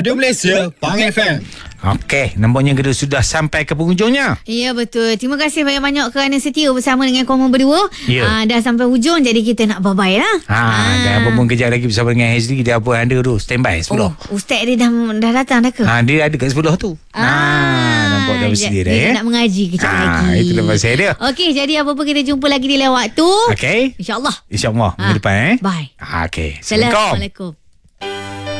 Radio Malaysia, Pang FM. Okey, nampaknya kita sudah sampai ke penghujungnya. Ya, betul. Terima kasih banyak-banyak kerana setia bersama dengan korang berdua. Ya. Dah sampai hujung, jadi kita nak bye-bye lah. Dan apa pun kejap lagi bersama dengan Hazli. Dia apa ada tu, standby 10. Ustaz dia dah datang dah ke? Dia ada kat 10 tu. Nampak dah bersedia dah dia ya. nak mengaji kejap lagi. Itu lepas saya dia. Okey, jadi apa-apa kita jumpa lagi di lain waktu. Okey. InsyaAllah. InsyaAllah minggu depan Bye. Okey. Assalamualaikum.